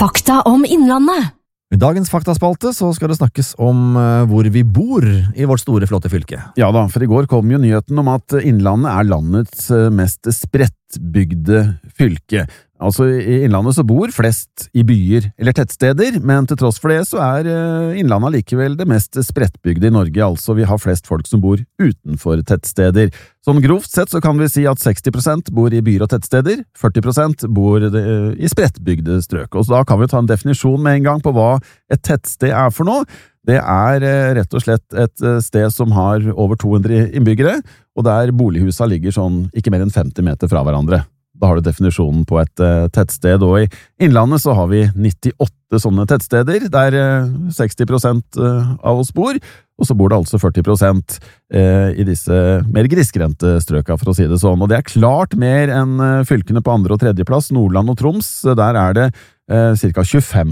Fakta om Innlandet. I dagens faktaspalte så skal det snakkes om hvor vi bor i vårt store, flotte fylke. Ja da, for i går kom jo nyheten om at Innlandet er landets mest sprettbygde fylke. Altså i Innlandet så bor flest i byer eller tettsteder, men til tross for det så er Innlandet likevel det mest sprettbygde i Norge, altså vi har flest folk som bor utenfor tettsteder. Sånn grovt sett så kan vi si at 60% bor i byer og tettsteder, 40% bor i sprettbygde strøk. Og så da kan vi ta en definisjon med en gang på hva et tettsted er for noe. Det er rett og slett et sted som har over 200 innbyggere, og der bolighusa ligger sånn ikke mer enn 50 meter fra hverandre. Da har du definisjonen på et tettsted, og i Innlandet så har vi 98 sånne tettsteder, der 60% av oss bor, og så bor det altså 40% i disse mer grisgrendte strøka, for å si det sånn. Og det er klart mer enn fylkene på andre- og tredjeplass, Nordland og Troms. Der er det ca.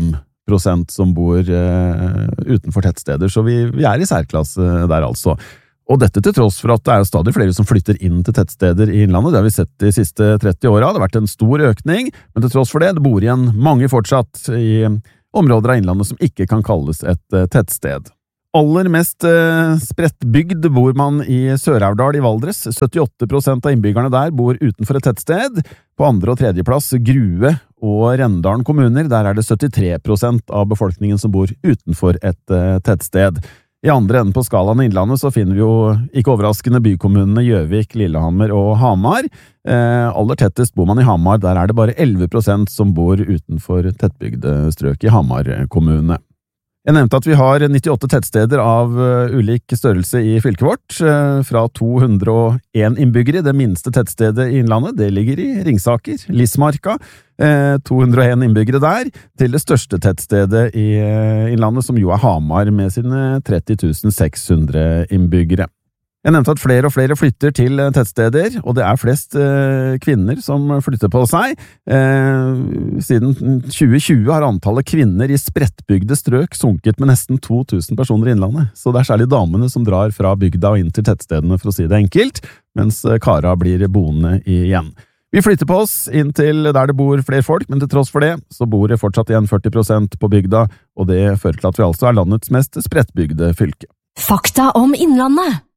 25% som bor utenfor tettsteder, så vi er i særklasse der altså. Og dette til tross for at det er stadig flere som flytter inn til tettsteder i Innlandet. Det har vi sett de siste 30 årene. Det har vært en stor økning, men til tross for det bor igjen mange fortsatt i områder av Innlandet som ikke kan kalles et tettsted. Aller mest sprettbygd bor man i Sør-Aurdal i Valdres. 78% av innbyggerne der bor utenfor et tettsted. På andre- og tredjeplass Grue og Rendalen kommuner. Der er det 73% av befolkningen som bor utenfor et tettsted. I andre enden på skalaen i Innlandet så finner vi jo ikke overraskende bykommunene Gjøvik, Lillehammer og Hamar. Aller tettest bor man i Hamar, der er det bare 11% som bor utenfor tettbygde strøk i Hamar kommune. Jeg nevnte at vi har 98 tettsteder av ulik størrelse i fylket vårt, fra 201 innbyggere. Det minste tettstedet i Innlandet, det ligger i Ringsaker, Lismarka, 201 innbyggere der, til det største tettstedet i Innlandet, som jo er Hamar, med sine 30 600 innbyggere. Jeg nevnte at flere og flere flytter til tettsteder, og det er flest kvinner som flytter på seg. Siden 2020 har antallet kvinner i sprettbygde strøk sunket med nesten 2000 personer i Innlandet, så det er særlig damene som drar fra bygda og inn til tettstedene, for å si det enkelt, mens kara blir boende igjen. Vi flytter på oss inn til der det bor flere folk, men til tross for det så bor det fortsatt igjen 40% på bygda, og det fører til at vi altså er landets mest sprettbygde fylke. Fakta om Innlandet.